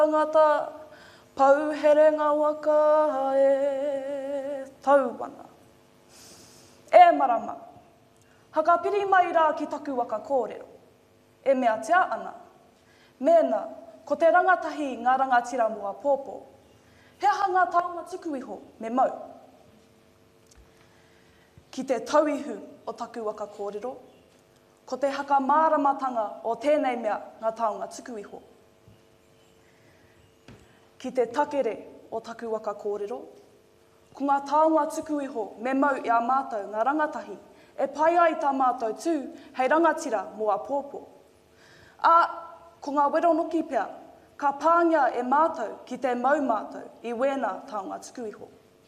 Ngata pauherenga waka e tauwana. E marama, haka piri mai rā ki taku waka kōrero. E mea tea ana. Mēnā, ko te rangatahi ngā rangatira mua pōpō. He aha ngā taonga tuku iho me mau. Ki te tauihu o taku waka kōrero, ko te haka māramatanga o tēnei mea ngā taonga tuku iho. Ki te takere o taku waka kōrero, ko ngā taonga tuku iho me mau i a mātou ngā rangatahi, e pai ai tā mātou tū hei rangatira mua pōpō. A, ko ngā weronoki pea, ka pāngia e mātou ki te mau mātou i wēnā taonga tuku iho.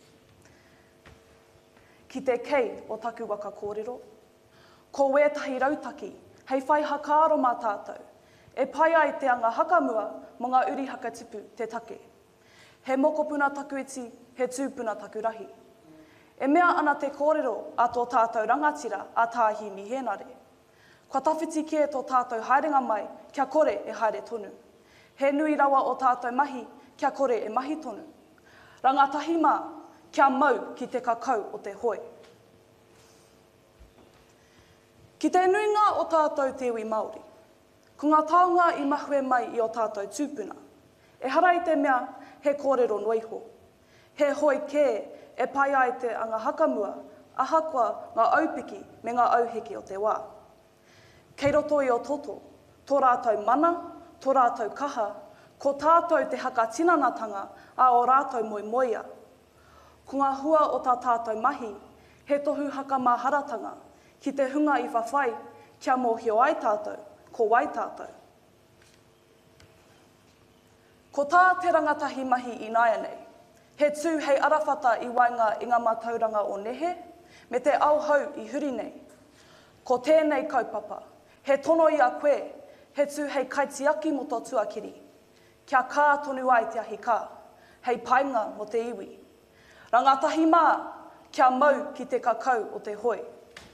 Ki te kei o taku waka kōrero, ko wētahi rautaki, hei whai hakaro mā tātou, e pai ai te anga hakamua mo ngā uri hakatipu te take. He mokopuna taku iti, he tūpuna taku rahi. E mea ana te kōrero a tō tātou rangatira a tāhi mi henare. Kua tawhiti ki e tō tātou haerenga mai, kia kore e haere tonu. He nui rawa o tātou mahi, kia kore e mahi tonu. Rangatahi mā, kia mau ki te kakau o te hoi. Ki te nuinga o tātou te iwi Māori, ko ngā taonga i mahue mai i o tātou tūpuna. E harai te mea, he kōrero noiho. He hoi kē e pai ai te anga hakamua, ahakoa ngā aupiki me ngā auheke o te wā. Kei roto i o toto, tō rātou mana, tō rātou kaha, ko tātou te haka tinanatanga a o rātou moimoia. Ko ngā hua o tā tātou mahi, he tohu haka maharatanga, ki te hunga i whawhai, kia mōhio ai tātou, ko wai tātou. Ko tā te rangatahi mahi i nāia nei, he tū hei arawhata i wainga i ngā mātauranga o nehe, me te auhau i huri nei. Ko tēnei kaupapa, he tono i a koe, he tū hei kaitiaki mo tō tuakiri. Kia kā tonu ai te ahi kā, hei painga mo te iwi. Rangatahi mā, kia mau ki te kakau o te hoi.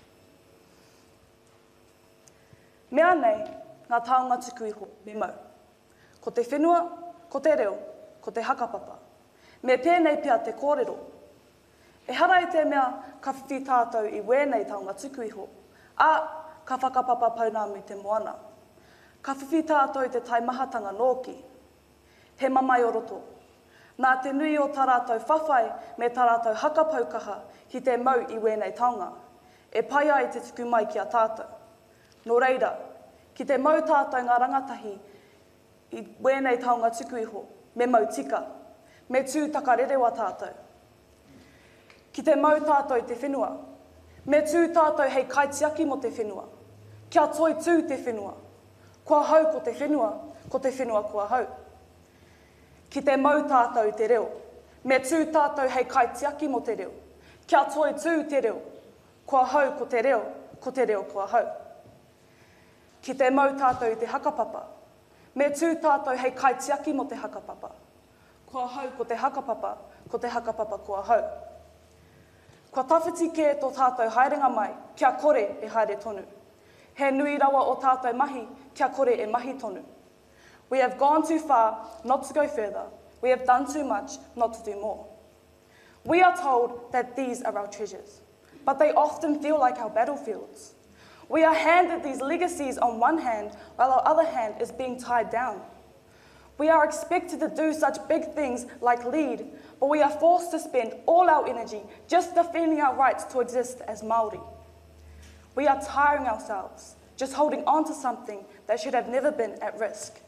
Mea nei, ngā taonga tuku iho me mau. Ko te whenua, ko te reo, ko te hakapapa. Me pēnei pia te kōrero. E harai te mea ka whiwhi tātou i wēnei taonga tuku iho, a ka whakapapa paunāmu te moana. Ka whiwhi tātou i te taimahatanga nōki. He mamai o roto. Nā te nui o tā rātou whawhai me tā rātou hakapaukaha ki te mau i wēnei taonga. E pai ai te tuku mai ki a tātou. Nō reira, ki te mau tātou ngā rangatahi i wēnei taonga tuku iho, me mau tika, me tū takarerewa tātou. Ki te mau tātou i te whenua, me tū tātou hei kaitiaki mo te whenua. Kia toi tū te whenua, kua hau ko te whenua kua hau. Ki te mau tātou i te reo, me tū tātou hei kaitiaki mo te reo. Kia toi tū te reo, kua hau ko te reo kua hau. Ki te mau tātou i te hakapapa, me tū tātou hei kaitiaki mo te hakapapa. Kua hau ko te hakapapa kua hau. Kua tawhiti ke tō tātou haerenga mai, kia kore e haere tonu. He nui rawa o tātou mahi, kia kore e mahi tonu. We have gone too far not to go further. We have done too much not to do more. We are told that these are our treasures, but they often feel like our battlefields. We are handed these legacies on one hand, while our other hand is being tied down. We are expected to do such big things like lead, but we are forced to spend all our energy just defending our rights to exist as Māori. We are tiring ourselves, just holding on to something that should have never been at risk.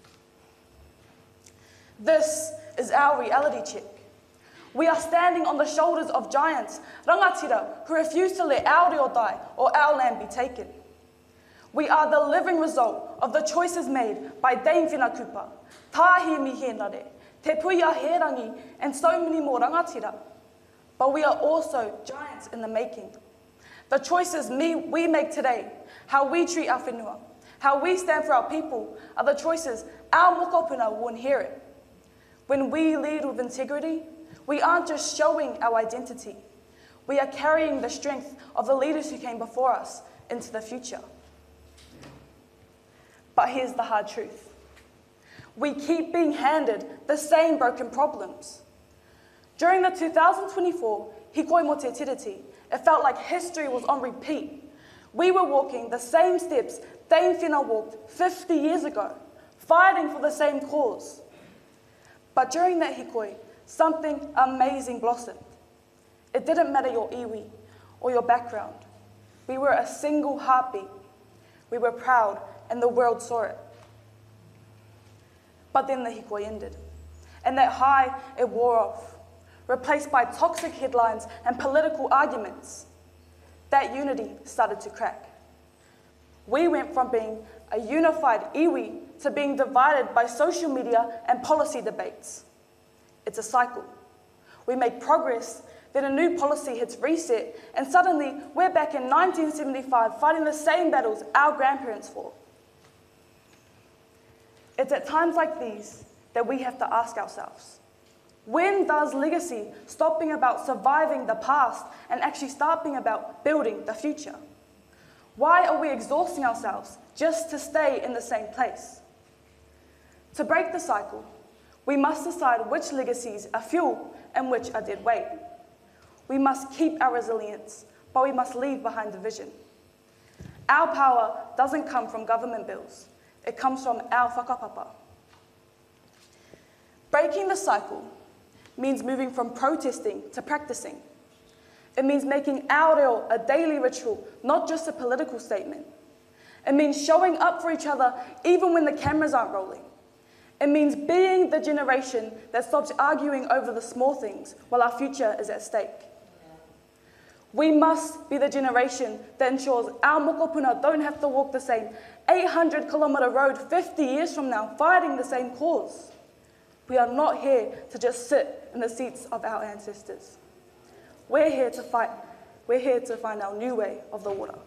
This is our reality check. We are standing on the shoulders of giants, rangatira, who refuse to let our reo die or our land be taken. We are the living result of the choices made by Dame Whenakupa, Tāhi Mihenare, Te Puia Herangi, and so many more rangatira. But we are also giants in the making. The choices we make today, how we treat our whenua, how we stand for our people, are the choices our mokopuna will inherit. When we lead with integrity, we aren't just showing our identity. We are carrying the strength of the leaders who came before us into the future. But here's the hard truth. we keep being handed the same broken problems. During the 2024 Hikoi Mo Te Tiriti, it felt like history was on repeat. We were walking the same steps Dame Whina walked 50 years ago, fighting for the same cause. But during that hikoi, something amazing blossomed. It didn't matter your iwi or your background. We were a single heartbeat. We were proud, and the world saw it. But then the hikoi ended, and that high, it wore off, replaced by toxic headlines and political arguments. That unity started to crack. We went from being a unified iwi to being divided by social media and policy debates. It's a cycle. We make progress, then a new policy hits reset, and suddenly we're back in 1975 fighting the same battles our grandparents fought. It's at times like these that we have to ask ourselves, when does legacy stop being about surviving the past and actually start being about building the future? Why are we exhausting ourselves just to stay in the same place? To break the cycle, we must decide which legacies are fuel and which are dead weight. We must keep our resilience, but we must leave behind division. Our power doesn't come from government bills. It comes from our whakapapa. Breaking the cycle means moving from protesting to practicing. It means making our reo a daily ritual, not just a political statement. It means showing up for each other even when the cameras aren't rolling. It means being the generation that stops arguing over the small things while our future is at stake. We must be the generation that ensures our mokopuna don't have to walk the same 800-kilometre road 50 years from now fighting the same cause. We are not here to just sit in the seats of our ancestors. We're here to fight. We're here to find our new way of the water.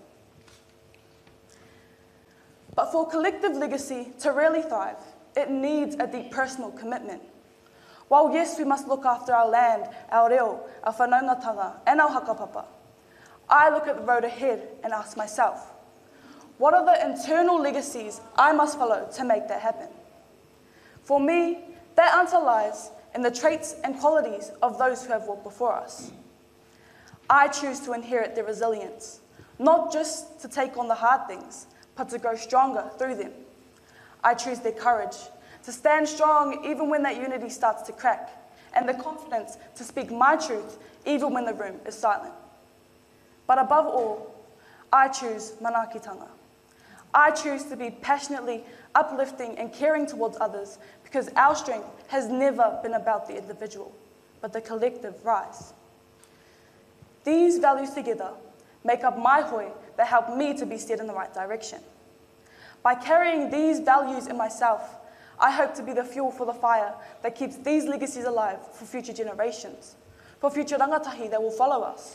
But for collective legacy to really thrive, it needs a deep personal commitment. While yes, we must look after our land, our reo, our whanaungatanga, and our hakapapa, I look at the road ahead and ask myself, what are the internal legacies I must follow to make that happen? For me, that answer lies in the traits and qualities of those who have walked before us. I choose to inherit their resilience, not just to take on the hard things, but to grow stronger through them. I choose their courage, to stand strong even when that unity starts to crack, and the confidence to speak my truth even when the room is silent. But above all, I choose manaakitanga. I choose to be passionately uplifting and caring towards others because our strength has never been about the individual, but the collective rise. These values together make up my hoi that help me to be steered in the right direction. By carrying these values in myself, I hope to be the fuel for the fire that keeps these legacies alive for future generations, for future rangatahi that will follow us.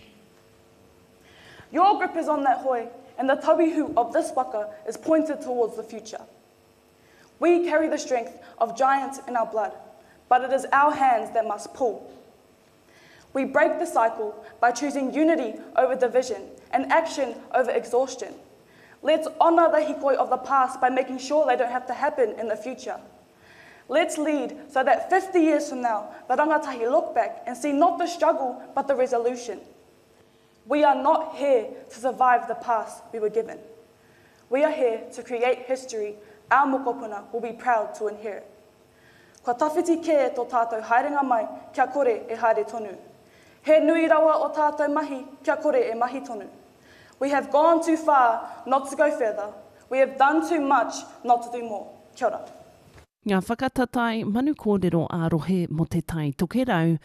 Your grip is on that hoi, and the tauihu of this waka is pointed towards the future. We carry the strength of giants in our blood, but it is our hands that must pull. We break the cycle by choosing unity over division and action over exhaustion. Let's honour the hikoi of the past by making sure they don't have to happen in the future. Let's lead so that 50 years from now, the rangatahi look back and see not the struggle, but the resolution. We are not here to survive the past we were given. We are here to create history our mokopuna will be proud to inherit. Kua tawhiti ke tō tātou haerenga mai, kia kore e haere tonu. He nui rawa o tātou mahi, kia kore e mahi tonu. We have gone too far not to go further. We have done too much not to do more. Kia ora. Ngā whakatatai manu kōrero ārohe mo te tai toke rau,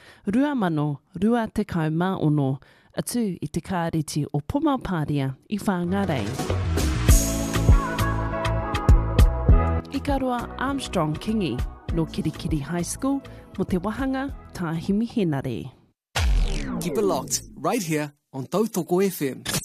2,210 atu i te kāreti o Pomapāria i Whāngarei. I karoa Armstrong Kingi no Kirikiri High School mo te wahanga Tāhimi Henare. Keep it locked right here on Tautoko FM.